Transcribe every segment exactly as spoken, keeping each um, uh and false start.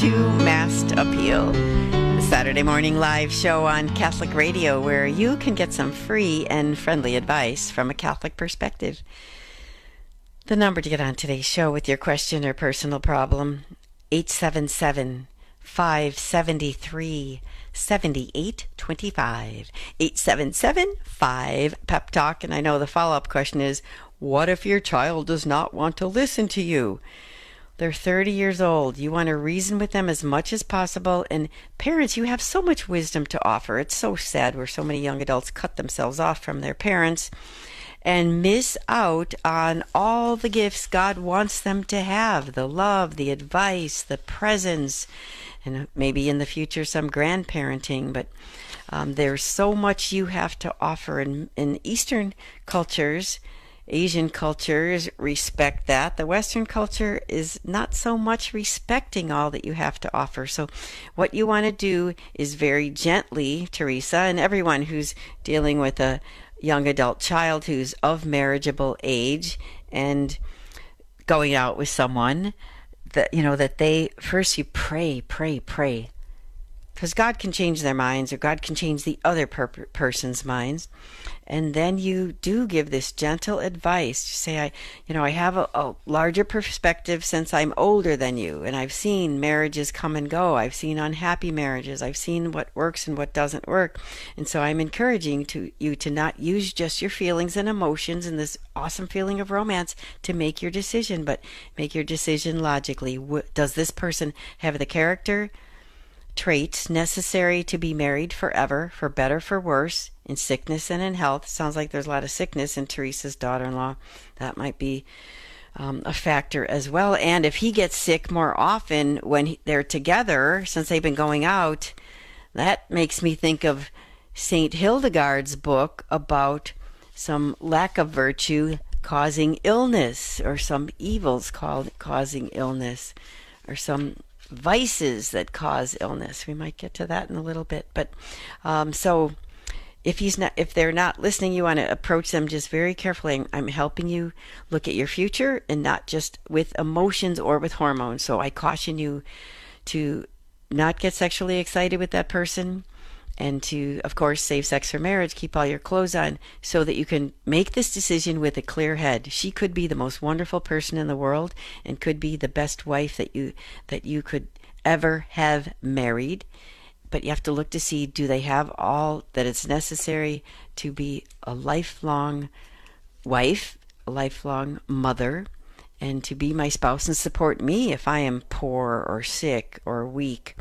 to Masked Appeal, the Saturday morning live show on Catholic Radio where you can get some free and friendly advice from a Catholic perspective. The number to get on today's show with your question or personal problem, eight seven seven, five seven three, seven eight two five. eight seven seven, five, pep talk. And I know the follow-up question is, what if your child does not want to listen to you? They're thirty years old. You want to reason with them as much as possible. And parents, you have so much wisdom to offer. It's so sad where so many young adults cut themselves off from their parents and miss out on all the gifts God wants them to have. The love, the advice, the presence, and maybe in the future some grandparenting. But um, there's so much you have to offer. In, in Eastern cultures, Asian cultures respect that. The Western culture is not so much respecting all that you have to offer. So what you want to do is very gently, Teresa, and everyone who's dealing with a young adult child who's of marriageable age and going out with someone, that, you know, that they, first you pray, pray, pray. Because God can change their minds, or God can change the other per- person's minds. And then you do give this gentle advice. You say, I, you know, I have a, a larger perspective since I'm older than you, and I've seen marriages come and go. I've seen unhappy marriages. I've seen what works and what doesn't work. And so I'm encouraging to you to not use just your feelings and emotions and this awesome feeling of romance to make your decision, but make your decision logically. Does this person have the character traits necessary to be married forever, for better, for worse, in sickness and in health? Sounds like there's a lot of sickness in Teresa's daughter-in-law. That might be um, a factor as well. And if he gets sick more often when he, they're together, since they've been going out, that makes me think of Saint Hildegard's book about some lack of virtue causing illness, or some evils called causing illness, or some vices that cause illness. We might get to that in a little bit. But um, so if he's not, if they're not listening, you want to approach them just very carefully. I'm helping you look at your future and not just with emotions or with hormones. So I caution you to not get sexually excited with that person, and to, of course, save sex for marriage, keep all your clothes on, so that you can make this decision with a clear head. She could be the most wonderful person in the world and could be the best wife that you that you could ever have married. But you have to look to see, do they have all that is necessary to be a lifelong wife, a lifelong mother, and to be my spouse and support me if I am poor or sick or weak.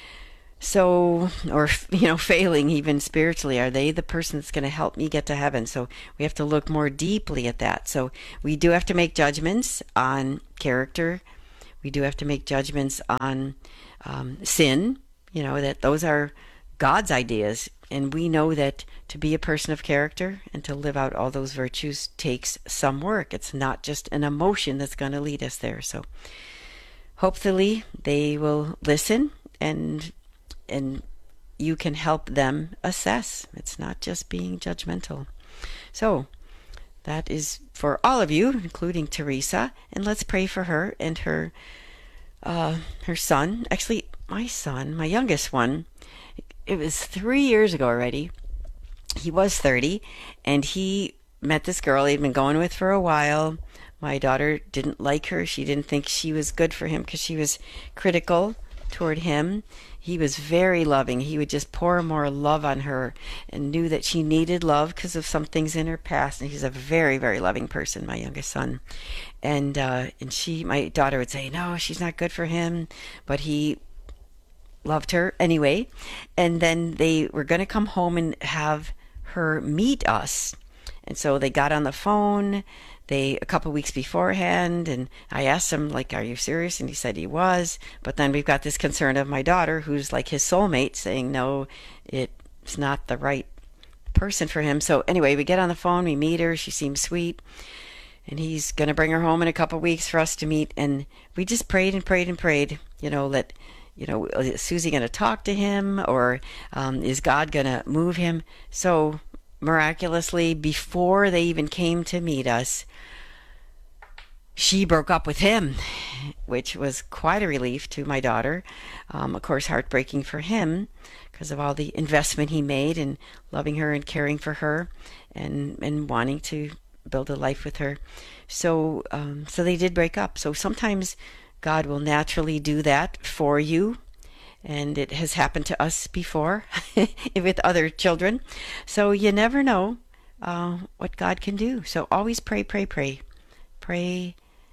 So, or, you know, failing even spiritually. Are they the person that's going to help me get to heaven? So we have to look more deeply at that. So we do have to make judgments on character. We do have to make judgments on um, sin, you know, that those are God's ideas. And we know that to be a person of character and to live out all those virtues takes some work. It's not just an emotion that's going to lead us there. So hopefully they will listen, and and you can help them assess. It's not just being judgmental. So that is for all of you, including Teresa. And let's pray for her and her uh, her son. Actually, my son, my youngest one, it was three years ago already. He was thirty, and he met this girl he'd been going with for a while. My daughter didn't like her. She didn't think she was good for him because she was critical toward him. He was very loving. He would just pour more love on her, and knew that she needed love because of some things in her past. And he's a very, very loving person, my youngest son. And uh, and she, my daughter, would say, no, she's not good for him. But he loved her anyway. And then they were going to come home and have her meet us. And so they got on the phone. They, a couple weeks beforehand, and I asked him, like, are you serious? And he said he was. But then we've got this concern of my daughter, who's like his soulmate, saying, no, it's not the right person for him. So anyway, we get on the phone, we meet her, she seems sweet, and he's going to bring her home in a couple weeks for us to meet. And we just prayed and prayed and prayed, you know, that, you know, is Susie going to talk to him, or um, is God going to move him? So miraculously, before they even came to meet us, she broke up with him, which was quite a relief to my daughter. Um, of course, heartbreaking for him because of all the investment he made in loving her and caring for her and, and wanting to build a life with her. So, um, so they did break up. So sometimes God will naturally do that for you. And it has happened to us before with other children. So you never know uh, what God can do. So always pray, pray, pray. Pray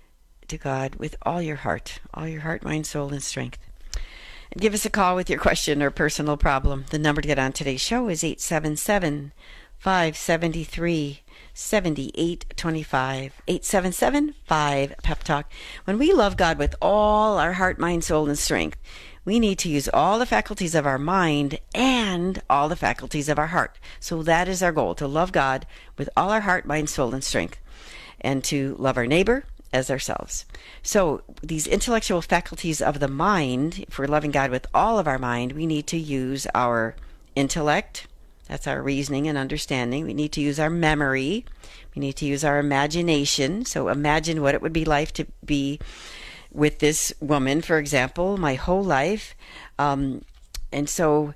to God with all your heart, all your heart, mind, soul, and strength. And give us a call with your question or personal problem. The number to get on today's show is eight seven seven, five seven three, seven eight two five. eight seven seven, five, Pep Talk. When we love God with all our heart, mind, soul, and strength, we need to use all the faculties of our mind and all the faculties of our heart. So that is our goal, to love God with all our heart, mind, soul, and strength, and to love our neighbor as ourselves. So these intellectual faculties of the mind, if we're loving God with all of our mind, we need to use our intellect. That's our reasoning and understanding. We need to use our memory. We need to use our imagination. So imagine what it would be like to be with this woman, for example, my whole life. Um, and so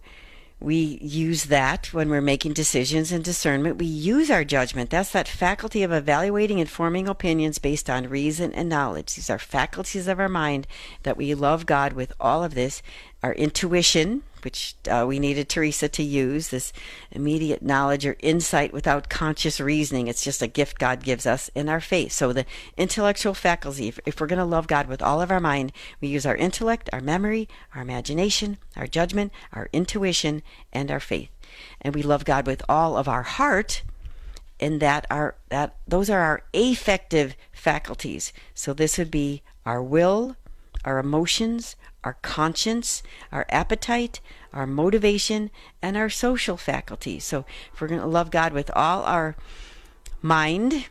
we use that when we're making decisions and discernment. We use our judgment. That's that faculty of evaluating and forming opinions based on reason and knowledge. These are faculties of our mind that we love God with all of this. Our intuition, which uh, we needed Teresa to use, this immediate knowledge or insight without conscious reasoning. It's just a gift God gives us in our faith. So the intellectual faculty, if, if we're going to love God with all of our mind, we use our intellect, our memory, our imagination, our judgment, our intuition, and our faith. And we love God with all of our heart, and that are that those are our affective faculties. So this would be our will, our emotions, our conscience, our appetite, our motivation, and our social faculties. So if we're going to love God with all our mind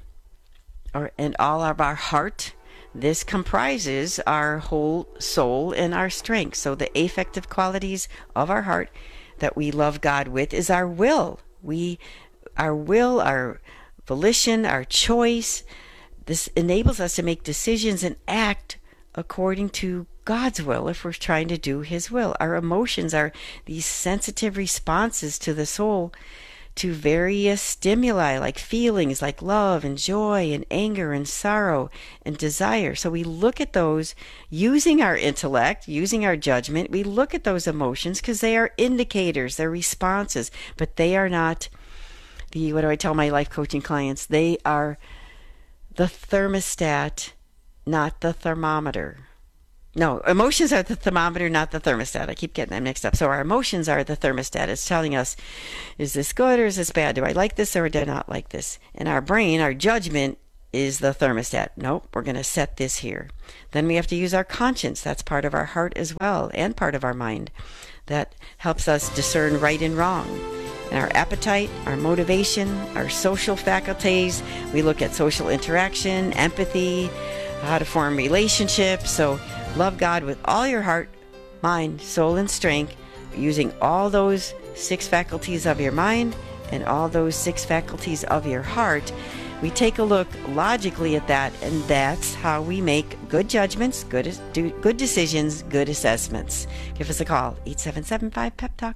or and all of our heart, this comprises our whole soul and our strength. So the affective qualities of our heart that we love God with is our will. We, our will, our volition, our choice. This enables us to make decisions and act according to God's will if we're trying to do His will. Our emotions are these sensitive responses to the soul to various stimuli like feelings like love and joy and anger and sorrow and desire. So we look at those using our intellect, using our judgment. We look at those emotions because they are indicators, they're responses, but they are not the, what do I tell my life coaching clients? They are the thermostat, not the thermometer. No, emotions are the thermometer, not the thermostat. I keep getting them mixed up. So our emotions are the thermostat. It's telling us, is this good or is this bad? Do I like this or do I not like this? And our brain, our judgment, is the thermostat. Nope, we're going to set this here. Then we have to use our conscience. That's part of our heart as well, and part of our mind. That helps us discern right and wrong. And our appetite, our motivation, our social faculties. We look at social interaction, empathy, how to form relationships. So love God with all your heart, mind, soul, and strength, using all those six faculties of your mind and all those six faculties of your heart. We take a look logically at that, and that's how we make good judgments, good do good decisions, good assessments. Give us a call, eight seven seven five, Pep Talk.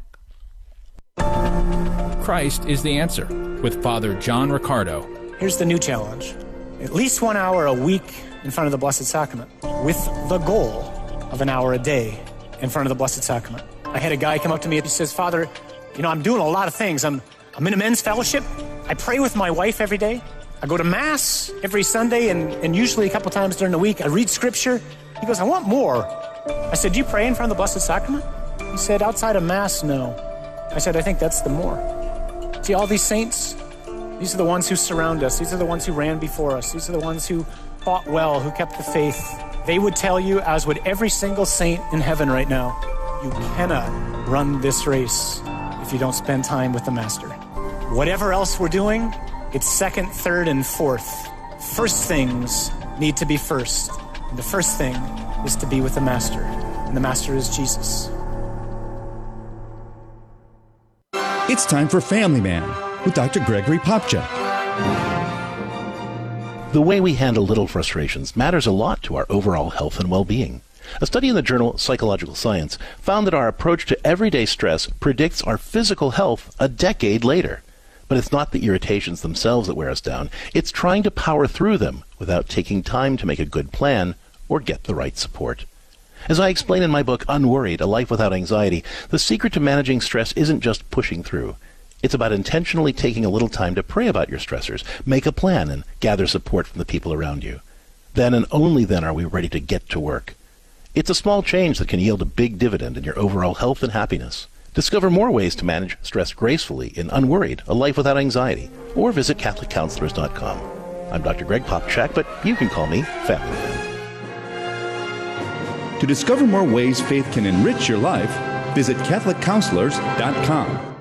Christ is the answer with Father John Riccardo. Here's the new challenge. At least one hour a week in front of the Blessed Sacrament, with the goal of an hour a day in front of the Blessed Sacrament. I had a guy come up to me and he says, Father, you know, I'm doing a lot of things. I'm, I'm in a men's fellowship. I pray with my wife every day. I go to Mass every Sunday and, and usually a couple times during the week. I read Scripture. He goes, I want more. I said, do you pray in front of the Blessed Sacrament? He said, outside of Mass, no. I said, I think that's the more. See, all these saints, these are the ones who surround us. These are the ones who ran before us. These are the ones who fought well, who kept the faith. They would tell you, as would every single saint in heaven right now, you cannot run this race if you don't spend time with the Master. Whatever else we're doing, it's second, third, and fourth. First things need to be first. And the first thing is to be with the Master. And the Master is Jesus. It's time for Family Man with Doctor Gregory Popcak. The way we handle little frustrations matters a lot to our overall health and well-being. A study in the journal Psychological Science found that our approach to everyday stress predicts our physical health a decade later. But it's not the irritations themselves that wear us down. It's trying to power through them without taking time to make a good plan or get the right support. As I explain in my book, Unworried, A Life Without Anxiety, the secret to managing stress isn't just pushing through. It's about intentionally taking a little time to pray about your stressors, make a plan, and gather support from the people around you. Then and only then are we ready to get to work. It's a small change that can yield a big dividend in your overall health and happiness. Discover more ways to manage stress gracefully in Unworried, A Life Without Anxiety, or visit Catholic Counselors dot com. I'm Doctor Greg Popchak, but you can call me Family Man. To discover more ways faith can enrich your life, visit Catholic Counselors dot com.